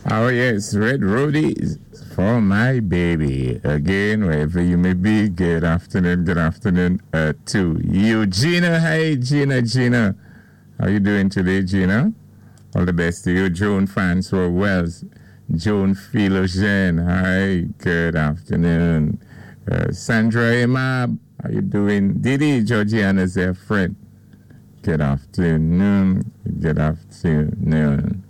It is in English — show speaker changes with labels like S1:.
S1: Oh, yes, Red Roadies for my baby. Again, wherever you may be, good afternoon to you. Gina, hey, Gina. How you doing today, Gina? All the best to you. Joan Francois Wells, Joan Philogene, hi, good afternoon. Sandra Imab, how you doing? Didi, Georgiana's their friend. Good afternoon.